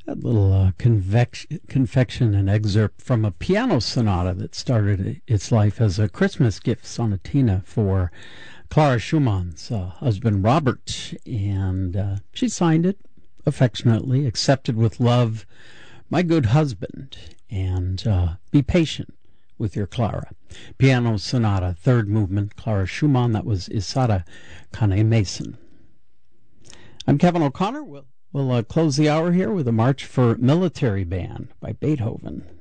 That little confection and excerpt from a piano sonata that started its life as a Christmas gift sonatina for Clara Schumann's husband Robert, and she signed it affectionately, accepted with love, my good husband, and be patient with your Clara. Piano sonata, third movement, Clara Schumann. That was Isata Kane Mason. I'm Kevin O'Connor. We'll close the hour here with a March for Military Band by Beethoven.